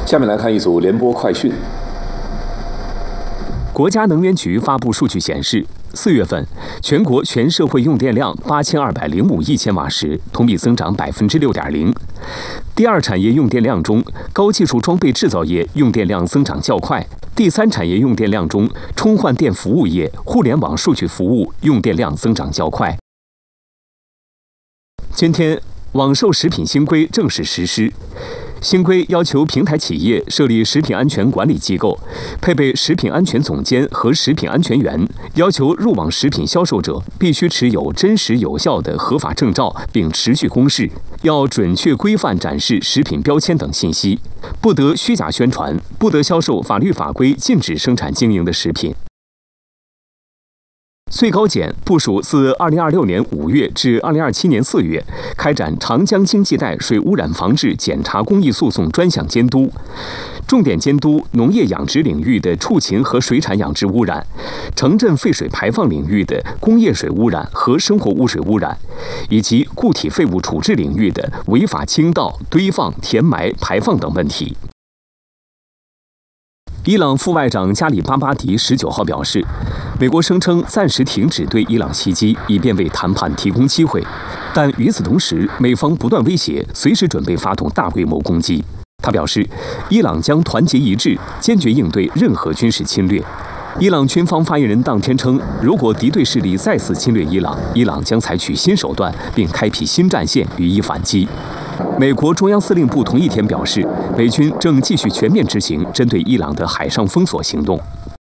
下面来看一组联播快讯。 国家能源局发布数据显示，4月份全国全社会用电量8205亿千瓦时，同比增长6.0%。第二产业用电量中，高技术装备制造业用电量增长较快；第三产业用电量中，充换电服务业、互联网数据服务用电量增长较快。今天，网售食品新规正式实施。新规要求平台企业设立食品安全管理机构，配备食品安全总监和食品安全员，要求入网食品销售者必须持有真实有效的合法证照，并持续公示，要准确规范展示食品标签等信息，不得虚假宣传，不得销售法律法规禁止生产经营的食品。最高检部署自2026年5月至2027年4月开展长江经济带水污染防治检查公益诉讼专项监督，重点监督农业养殖领域的畜禽和水产养殖污染，城镇废水排放领域的工业水污染和生活污水污染，以及固体废物处置领域的违法倾倒、堆放、填埋、排放等问题。伊朗副外长加里巴巴迪19号表示，美国声称暂时停止对伊朗袭击，以便为谈判提供机会，但与此同时，美方不断威胁，随时准备发动大规模攻击。他表示，伊朗将团结一致，坚决应对任何军事侵略。伊朗军方发言人当天称，如果敌对势力再次侵略伊朗，伊朗将采取新手段，并开辟新战线予以反击。美国中央司令部同一天表示，美军正继续全面执行针对伊朗的海上封锁行动。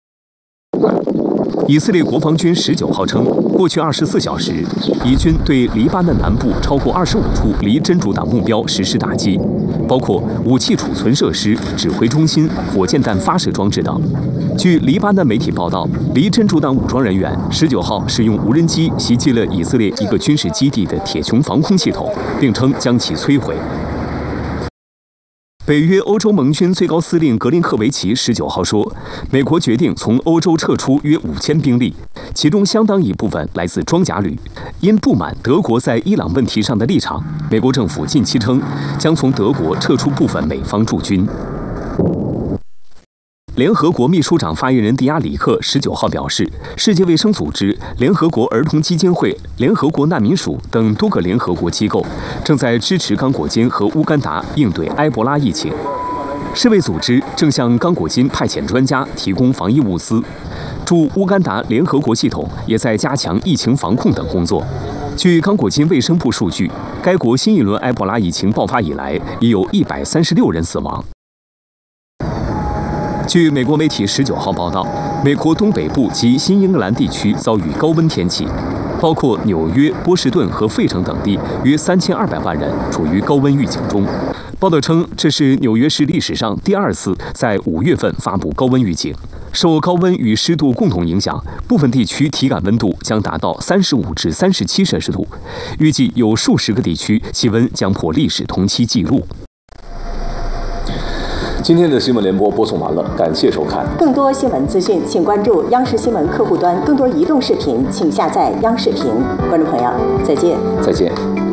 以色列国防军19号称，过去24小时，以军对黎巴嫩南部超过25处离真主党目标实施打击，包括武器储存设施、指挥中心、火箭弹发射装置等。据黎巴嫩媒体报道，离真主党武装人员19号使用无人机袭击了以色列一个军事基地的铁穹防空系统，并称将其摧毁。北约欧洲盟军最高司令格林克维奇19号说，美国决定从欧洲撤出约5000兵力，其中相当一部分来自装甲旅。因不满德国在伊朗问题上的立场，美国政府近期称将从德国撤出部分美方驻军。联合国秘书长发言人迪亚里克19号表示，世界卫生组织、联合国儿童基金会、联合国难民署等多个联合国机构正在支持刚果金和乌干达应对埃博拉疫情。世卫组织正向刚果金派遣专家提供防疫物资，驻乌干达联合国系统也在加强疫情防控等工作。据刚果金卫生部数据，该国新一轮埃博拉疫情爆发以来，已有136人死亡。据美国媒体19号报道，美国东北部及新英格兰地区遭遇高温天气，包括纽约、波士顿和费城等地约3200万人处于高温预警中。报道称，这是纽约市历史上第2次在5月份发布高温预警。受高温与湿度共同影响，部分地区体感温度将达到35至37摄氏度，预计有数十个地区气温将破历史同期纪录。 今天的新闻联播播送完了，感谢收看。 更多新闻资讯，请关注央视新闻客户端。更多移动视频，请下载央视频。观众朋友，再见。 再见。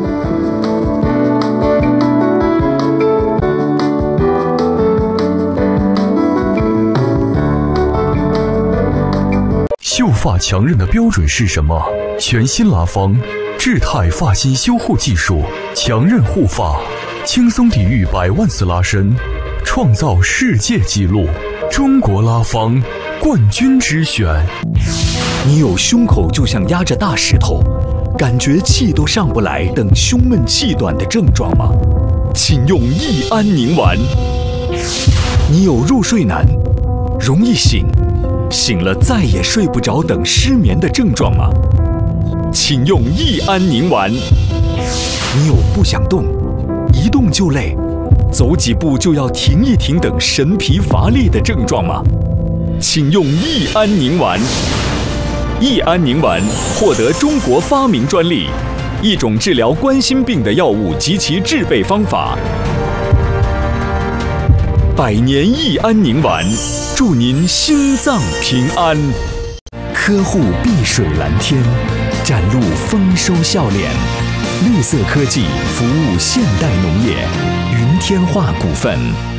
秀发强韧的标准是什么？全新拉芳智泰发型修护技术，强韧护发，轻松抵御100万次拉伸，创造世界纪录。中国拉芳冠军之选。 你有胸口就像压着大石头，感觉气都上不来等胸闷气短的症状吗？请用益安宁丸。你有入睡难，容易醒，醒了再也睡不着等失眠的症状吗？请用益安宁丸。你有不想动，一动就累，走几步就要停一停等神疲乏力的症状吗？请用益安宁丸。益安宁丸获得中国发明专利，一种治疗冠心病的药物及其制备方法。100年益安宁丸，祝您心脏平安。呵护碧水蓝天，展露丰收笑脸。绿色科技服务现代农业，云天化股份。